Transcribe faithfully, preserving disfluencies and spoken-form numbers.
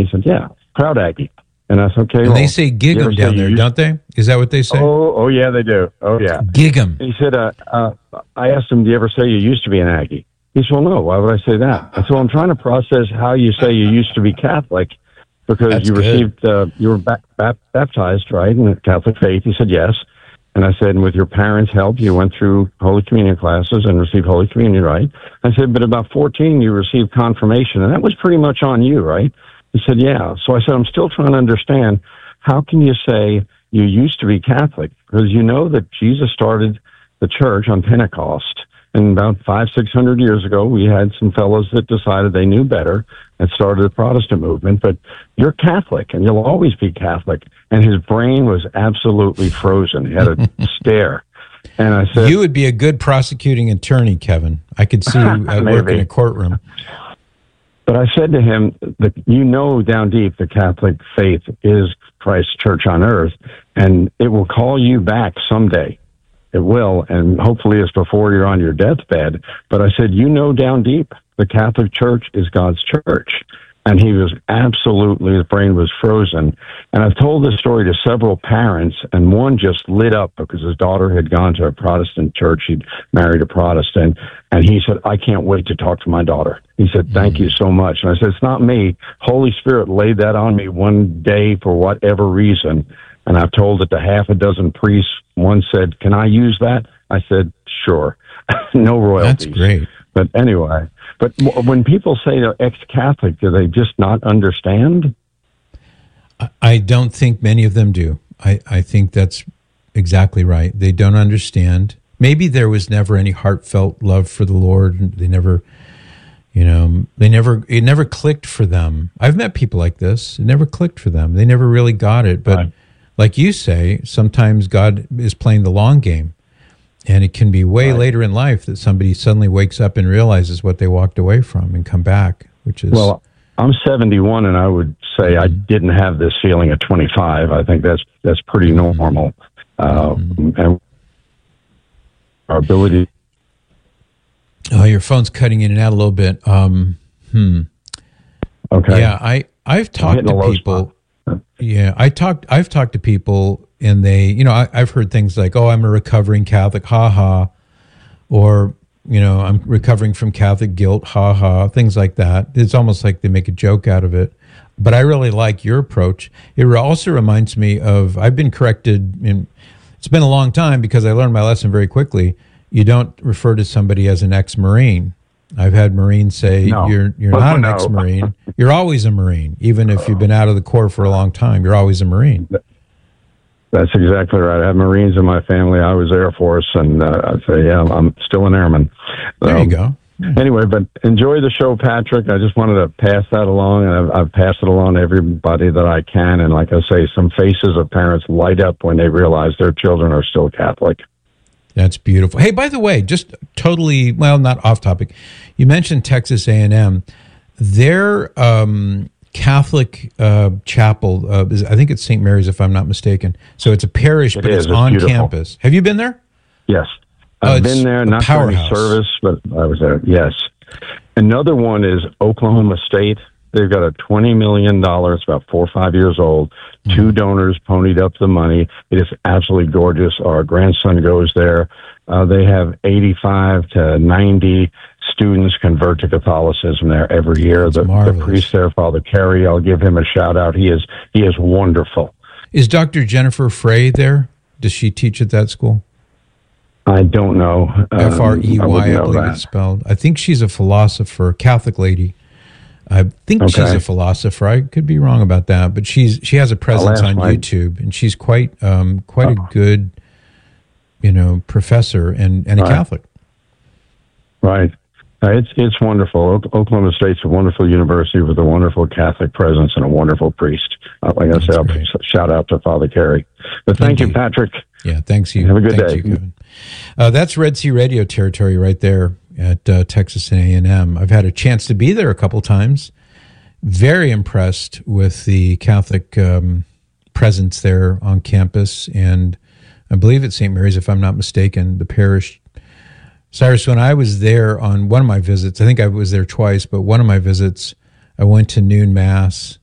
He said, yeah, proud Aggie. And I said, okay. And well, they say gig 'em down there, don't they? Is that what they say? Oh, oh yeah, they do. Oh, yeah. Gig 'em. He said, uh, uh, I asked him, do you ever say you used to be an Aggie? He said, well, no, why would I say that? I said, well, I'm trying to process how you say you used to be Catholic because That's you good. received, uh, you were ba- ba- baptized, right, in the Catholic faith. He said, yes. And I said, and with your parents' help, you went through Holy Communion classes and received Holy Communion, right? I said, but about fourteen, you received confirmation, and that was pretty much on you, right? He said, yeah. So I said, I'm still trying to understand, how can you say you used to be Catholic? Because you know that Jesus started the church on Pentecost. And about five, six hundred years ago, we had some fellows that decided they knew better and started the Protestant movement. But you're Catholic, and you'll always be Catholic. And his brain was absolutely frozen. He had a stare. And I said, you would be a good prosecuting attorney, Kevin. I could see you at work in a courtroom. But I said to him, that you know down deep the Catholic faith is Christ's church on earth, and it will call you back someday. It will, and hopefully it's before you're on your deathbed. But I said, you know down deep the Catholic Church is God's church. And he was absolutely, his brain was frozen. And I've told this story to several parents, and one just lit up because his daughter had gone to a Protestant church. She'd married a Protestant. And he said, I can't wait to talk to my daughter. He said, thank you so much. And I said, it's not me. Holy Spirit laid that on me one day for whatever reason. And I've told it to half a dozen priests. One said, can I use that? I said, sure. No royalties. That's great. But anyway, but w- when people say they're ex-Catholic, do they just not understand? I don't think many of them do. I, I think that's exactly right. They don't understand. Maybe there was never any heartfelt love for the Lord. They never, you know, they never, it never clicked for them. I've met people like this. It never clicked for them. They never really got it. But Right. like you say, sometimes God is playing the long game. And it can be way Right. later in life that somebody suddenly wakes up and realizes what they walked away from and come back, which is... Well, I'm seventy-one, and I would say I didn't have this feeling at twenty-five. I think that's that's pretty normal. Uh, and our ability... Oh, your phone's cutting in and out a little bit. Um, hmm. Okay. Yeah, I, I've talked hitting a to low people... Yeah, I talked. I've talked to people, and they, you know, I, I've heard things like, "Oh, I'm a recovering Catholic, ha ha," or you know, "I'm recovering from Catholic guilt, ha ha," things like that. It's almost like they make a joke out of it. But I really like your approach. It also reminds me of I've been corrected. In, it's been a long time because I learned my lesson very quickly. You don't refer to somebody as an ex-Marine. I've had Marines say, No. you're you're Oh, not an no. ex-Marine. You're always a Marine. Even if you've been out of the Corps for a long time, you're always a Marine. That's exactly right. I have Marines in my family. I was Air Force, and uh, I'd say, yeah, I'm still an airman. There Um, you go. Anyway, but enjoy the show, Patrick. I just wanted to pass that along, and I've, I've passed it along to everybody that I can. And like I say, some faces of parents light up when they realize their children are still Catholic. That's beautiful. Hey, by the way, just totally, well, not off topic. You mentioned Texas A and M. Their um, Catholic uh, chapel, uh, is, I think it's Saint Mary's, if I'm not mistaken. So it's a parish, It but is. it's It's on beautiful. campus. Have you been there? Yes. Oh, I've it's been there, a not for any powerhouse. service, but I was there. Yes. Another one is Oklahoma State. They've got a twenty million dollars, about four or five years old. Mm-hmm. Two donors ponied up the money. It is absolutely gorgeous. Our grandson goes there. Uh, they have eighty-five to ninety students convert to Catholicism there every year. The, the priest there, Father Carey, I'll give him a shout out. He is he is wonderful. Is Doctor Jennifer Frey there? Does she teach at that school? I don't know. Um, F R E Y, I, I believe that. it's spelled. I think she's a philosopher, Catholic lady. I think Okay. she's a philosopher. I could be wrong about that, but she's she has a presence on my... YouTube, and she's quite um, quite oh. a good, you know, professor and, and a right. Catholic. Right. Uh, it's it's wonderful. Oklahoma State's a wonderful university with a wonderful Catholic presence and a wonderful priest. Uh, like I said, I'll shout out to Father Carey. But thank Indeed. you, Patrick. Yeah, thanks you. Have a good thanks day. You, Kevin. Uh, that's Red Sea Radio territory right there at uh, Texas A and M. I've had a chance to be there a couple times. Very impressed with the Catholic um, presence there on campus, and I believe it's Saint Mary's, if I'm not mistaken, the parish. Cyrus, when I was there on one of my visits, I think I was there twice, but one of my visits, I went to noon mass,